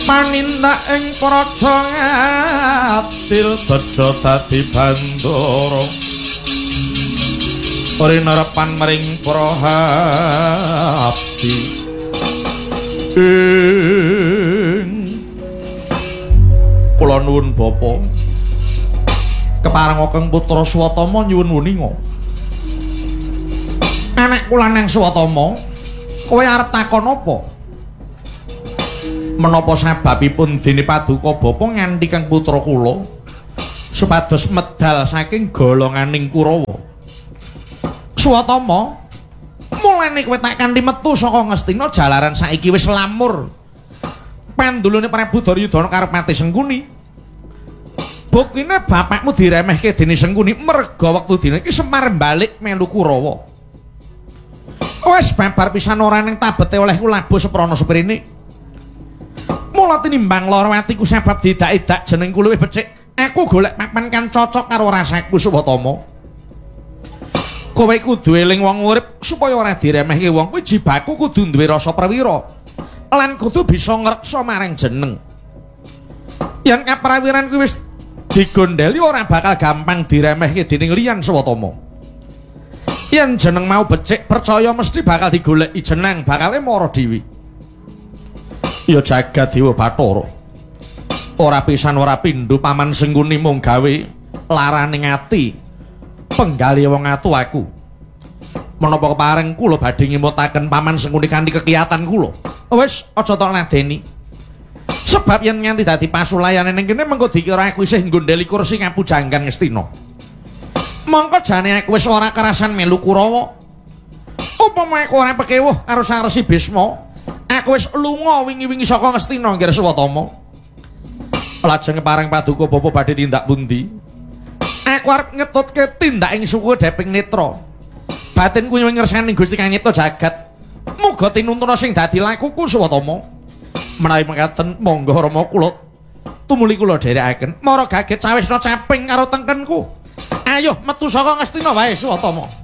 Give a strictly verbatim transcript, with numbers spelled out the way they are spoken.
panindak ing praja ngatil bejo dadi bandara ora nerepan maring para abdi ing kula nuwun bapa kepareng Kakang Putra Swatama nyuwun wuninga anak kula nang Swatama kowe arep takon apa menapa sebabipun dene paduka bapa nganti Kang putra kula supados medal saking golonganing Kurawa Swatama mulane kowe tak kanthi metu saka Ngastina jalaran saiki wis lamur pandulune Prabu Duryudana karo Pati Sengkuni buktine bapakmu diremehke dene Sengkuni merga wektu dina iki Semar balik melu Kurawa wis babar pisan ora ning tabete olehku labuh seprana seprene mula tinimbang lara atiku sebab didak-idak jenengku luwih becik aku golek papan kan cocok karo rasaku Swatama kowe kudu eling wong urip supaya ora diremehke wong kuwi jibaku kudu duwe rasa prawira lan kudu bisa ngreksa marang jeneng yen kaprawiran kuwi wis digondheli ora bakal gampang diremehke dening liyan Swatama yen jeneng mau becik percaya mesti bakal digoleki jeneng bakale mara dhewe ya jagat Dewa Bathara ora pisan ora pindho Paman Sengkuni mung gawe laraning ati penggali wong atu aku menapa kepareng kula badhe ngimutaken Paman Sengkuni kanthi kekiyatan kula wis aja tok ladeni sebab yen nganti dadi pasulayane ning kene mengko dikira aku isih nggondheli kursi Kapujanggan Ngastina mongko jane aku wis ora kerasan melu Kurawa upama aku ora pekewuh karo Sang Resi Bisma aku wis lunga wingi-wingi saka Ngastina nggih Swatama lajeng kepareng paduka bapa badhe tindak pundi aku arep ngetutke tindaking suku Deping Netra batinku nyuwun ngersani Gusti Kanyita Jagat muga tinuntuna sing dadi lakuku Swatama menawi mekaten monggo Rama kula tumuli kula dherekaken mara gaget cawisna caping karo tengkenku ayo metu saka Ngastina wae Swatama